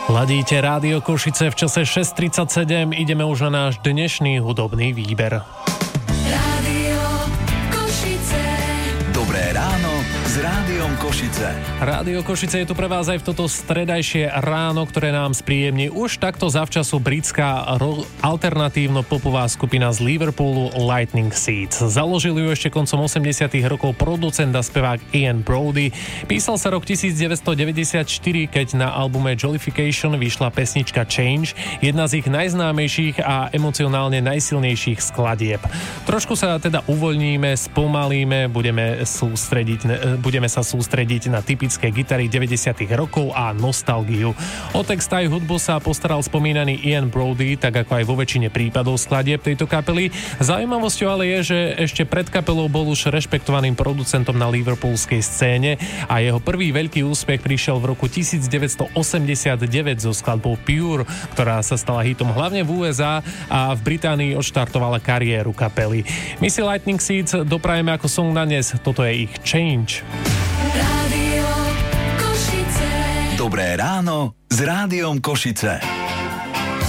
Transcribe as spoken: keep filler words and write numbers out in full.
Ladíte Rádio Košice v čase šesť tridsaťsedem, ideme už na náš dnešný hudobný výber. Rádio Košice. Dobré ráno s Rádiom Košice. Rádio Košice je tu pre vás aj v toto stredajšie ráno, ktoré nám spríjemní už takto zavčasu britská ro- alternatívno-popová skupina z Liverpoolu Lightning Seeds. Založil ju ešte koncom osemdesiatych rokov producent a spevák Ian Broudie. Písal sa rok devätnásťstodeväťdesiatštyri, keď na albume Jollification vyšla pesnička Change, jedna z ich najznámejších a emocionálne najsilnejších skladieb. Trošku sa teda uvoľníme, spomalíme, budeme sústrediť, budeme sa sústrediť na typické gitary deväťdesiatych rokov a nostalgiu. O text aj hudbu sa postaral spomínaný Ian Broudie, tak ako aj vo väčšine prípadov skladieb tejto kapely. Zaujímavosťou ale je, že ešte pred kapelou bol už rešpektovaným producentom na liverpoolskej scéne a jeho prvý veľký úspech prišiel v roku devätnásťstoosemdesiatdeväť so skladbou Pure, ktorá sa stala hitom hlavne v ú es á a v Británii odštartovala kariéru kapely. My si Lightning Seeds doprajeme ako song na dnes, toto je ich Change. Rádio Košice. Dobré ráno s Rádiom Košice.